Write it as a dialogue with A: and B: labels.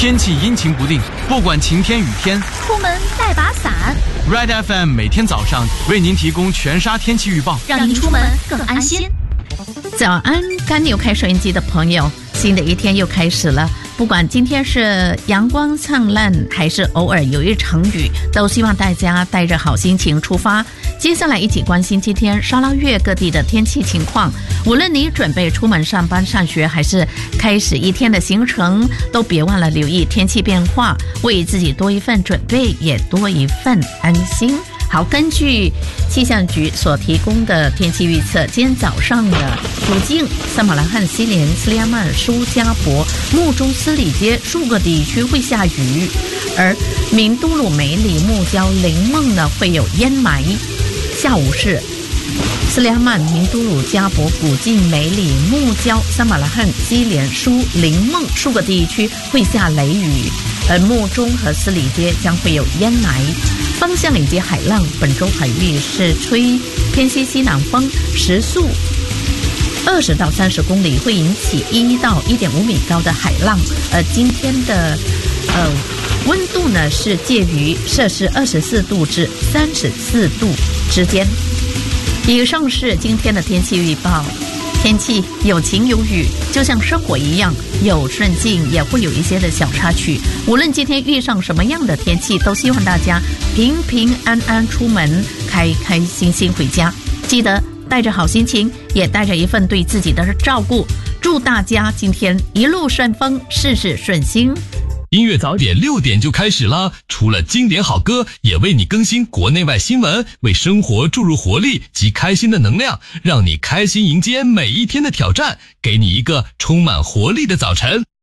A: 天气阴晴不定，不管晴天雨天，
B: 出门带把伞。
A: Red FM 每天早上为您提供全沙天气预报，
B: 让您出门更安心。
C: 早安，刚有开收音机的朋友，新的一天又开始了。不管今天是阳光灿烂，还是偶尔有一场雨，都希望大家带着好心情出发。接下来一起关心今天沙捞越各地的天气情况。无论你准备出门上班上学，还是开始一天的行程，都别忘了留意天气变化，为自己多一份准备，也多一份安心。好，根据气象局所提供的天气预测，今天早上的福建、萨马兰汉、西连、斯里亚曼、苏加博、木中、斯里街数个地区会下雨，而明都鲁、梅里、木礁、临梦呢会有烟霾。下午是斯里亚曼、明都鲁、加博、古晋、梅里、木礁、萨马兰汉、西连、苏、临梦数个地区会下雷雨，而木中和斯里街将会有烟霾。风向以及海浪，本周海域是吹偏西西南风，时速20到30公里，会引起1到1.5米高的海浪。而今天的温度呢是介于摄氏24度至34度之间。以上是今天的天气预报。天气有晴有雨，就像生活一样，有顺境也会有一些的小插曲。无论今天遇上什么样的天气，都希望大家平平安安出门，开开心心回家。记得带着好心情，也带着一份对自己的照顾。祝大家今天一路顺风，事事顺心。
D: 音乐早点6点就开始啦！除了经典好歌，也为你更新国内外新闻，为生活注入活力及开心的能量，让你开心迎接每一天的挑战，给你一个充满活力的早晨。